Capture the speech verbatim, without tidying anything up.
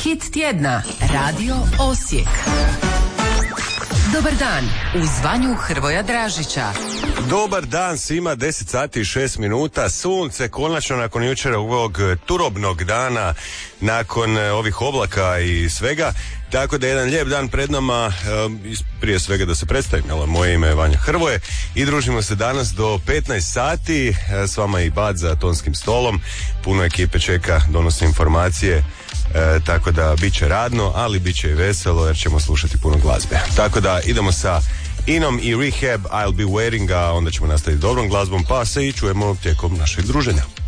Hit tjedna, Radio Osijek. Dobar dan, uz Vanju Hrvoja Dražića. Dobar dan svima, deset sati i šest minuta, sunce konačno nakon jučera ovog turobnog dana, nakon ovih oblaka i svega, tako da je jedan lijep dan pred nama. Prije svega da se predstavim, moje ime je Vanja Hrvoje i družimo se danas do petnaest sati, s vama i Bad za tonskim stolom, puno ekipe čeka, donosi informacije. E, tako da bit će radno, ali bit će i veselo jer ćemo slušati puno glazbe. Tako da idemo sa Inom i Rehab, I'll Be Waiting, a onda ćemo nastaviti dobrom glazbom, pa se i čujemo tijekom našeg druženja.